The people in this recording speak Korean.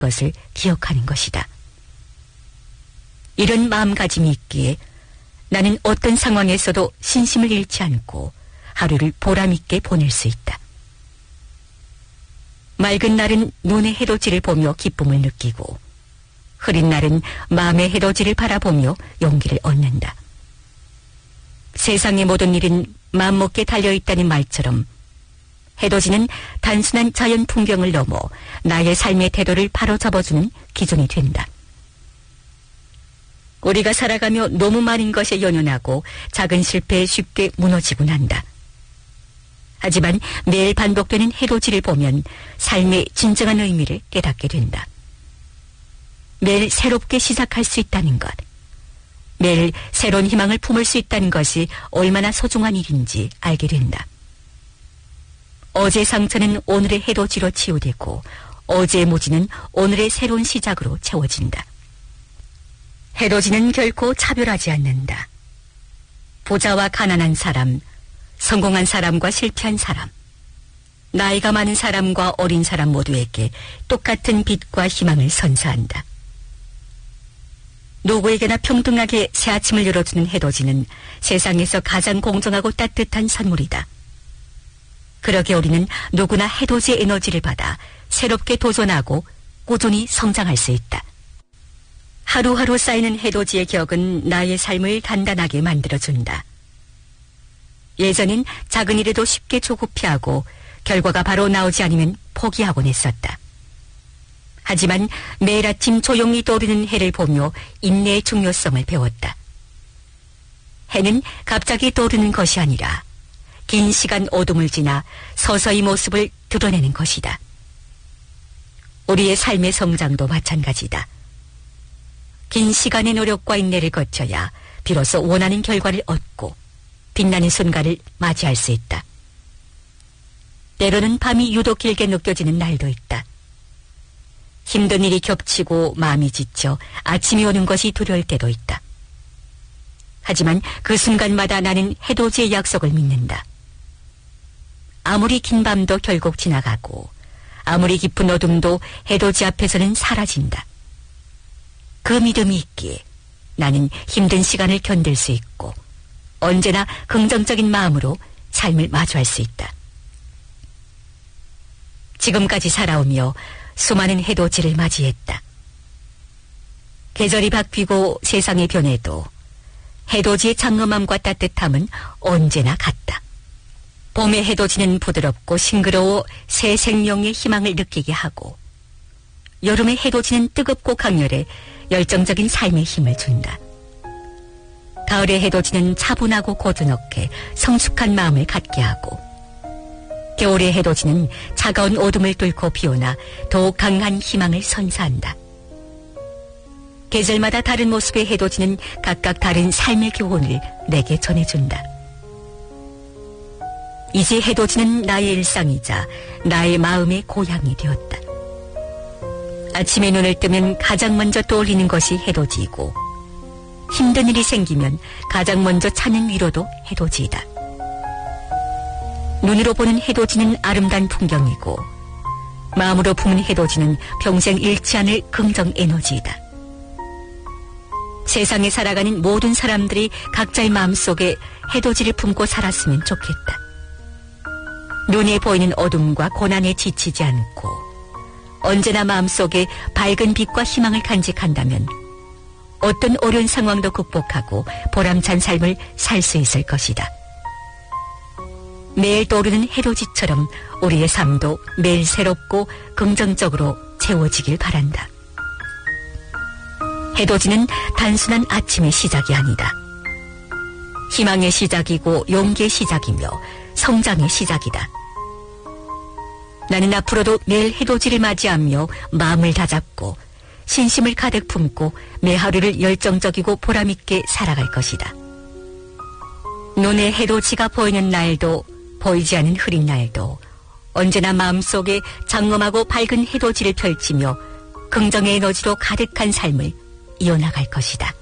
것을 기억하는 것이다. 이런 마음가짐이 있기에 나는 어떤 상황에서도 신심을 잃지 않고 하루를 보람있게 보낼 수 있다. 맑은 날은 눈의 해돋이를 보며 기쁨을 느끼고 흐린 날은 마음의 해돋이를 바라보며 용기를 얻는다. 세상의 모든 일은 맘먹게 달려있다는 말처럼 해돋이는 단순한 자연 풍경을 넘어 나의 삶의 태도를 바로잡아주는 기준이 된다. 우리가 살아가며 너무 많은 것에 연연하고 작은 실패에 쉽게 무너지곤 한다. 하지만 매일 반복되는 해돋이를 보면 삶의 진정한 의미를 깨닫게 된다. 매일 새롭게 시작할 수 있다는 것, 매일 새로운 희망을 품을 수 있다는 것이 얼마나 소중한 일인지 알게 된다. 어제의 상처는 오늘의 해돋이로 치유되고 어제의 무지는 오늘의 새로운 시작으로 채워진다. 해돋이는 결코 차별하지 않는다. 부자와 가난한 사람, 성공한 사람과 실패한 사람, 나이가 많은 사람과 어린 사람 모두에게 똑같은 빛과 희망을 선사한다. 누구에게나 평등하게 새 아침을 열어주는 해돋이는 세상에서 가장 공정하고 따뜻한 선물이다. 그러기에 우리는 누구나 해돋이의 에너지를 받아 새롭게 도전하고 꾸준히 성장할 수 있다. 하루하루 쌓이는 해돋이의 격은 나의 삶을 단단하게 만들어준다. 예전엔 작은 일에도 쉽게 조급해하고 결과가 바로 나오지 않으면 포기하곤 했었다. 하지만 매일 아침 조용히 떠오르는 해를 보며 인내의 중요성을 배웠다. 해는 갑자기 떠오르는 것이 아니라 긴 시간 어둠을 지나 서서히 모습을 드러내는 것이다. 우리의 삶의 성장도 마찬가지다. 긴 시간의 노력과 인내를 거쳐야 비로소 원하는 결과를 얻고 빛나는 순간을 맞이할 수 있다. 때로는 밤이 유독 길게 느껴지는 날도 있다. 힘든 일이 겹치고 마음이 지쳐 아침이 오는 것이 두려울 때도 있다. 하지만 그 순간마다 나는 해돋이의 약속을 믿는다. 아무리 긴 밤도 결국 지나가고 아무리 깊은 어둠도 해돋이 앞에서는 사라진다. 그 믿음이 있기에 나는 힘든 시간을 견딜 수 있고 언제나 긍정적인 마음으로 삶을 마주할 수 있다. 지금까지 살아오며 수많은 해돋이를 맞이했다. 계절이 바뀌고 세상이 변해도 해돋이의 장엄함과 따뜻함은 언제나 같다. 봄의 해돋이는 부드럽고 싱그러워 새 생명의 희망을 느끼게 하고 여름의 해돋이는 뜨겁고 강렬해 열정적인 삶의 힘을 준다. 가을의 해돋이는 차분하고 고즈넉해 성숙한 마음을 갖게 하고 겨울의 해돋이는 차가운 어둠을 뚫고 피어나 더욱 강한 희망을 선사한다. 계절마다 다른 모습의 해돋이는 각각 다른 삶의 교훈을 내게 전해준다. 이제 해돋이는 나의 일상이자 나의 마음의 고향이 되었다. 아침에 눈을 뜨면 가장 먼저 떠올리는 것이 해돋이이고 힘든 일이 생기면 가장 먼저 찾는 위로도 해돋이이다. 눈으로 보는 해돋이는 아름다운 풍경이고 마음으로 품은 해돋이는 평생 잃지 않을 긍정 에너지이다. 세상에 살아가는 모든 사람들이 각자의 마음속에 해돋이를 품고 살았으면 좋겠다. 눈에 보이는 어둠과 고난에 지치지 않고 언제나 마음속에 밝은 빛과 희망을 간직한다면 어떤 어려운 상황도 극복하고 보람찬 삶을 살 수 있을 것이다. 매일 떠오르는 해돋이처럼 우리의 삶도 매일 새롭고 긍정적으로 채워지길 바란다. 해돋이는 단순한 아침의 시작이 아니다. 희망의 시작이고 용기의 시작이며 성장의 시작이다. 나는 앞으로도 매일 해돋이를 맞이하며 마음을 다잡고 신심을 가득 품고 매 하루를 열정적이고 보람있게 살아갈 것이다. 눈에 해돋이가 보이는 날도 보이지 않는 흐린 날도 언제나 마음속에 장엄하고 밝은 해돋이를 펼치며 긍정의 에너지로 가득한 삶을 이어나갈 것이다.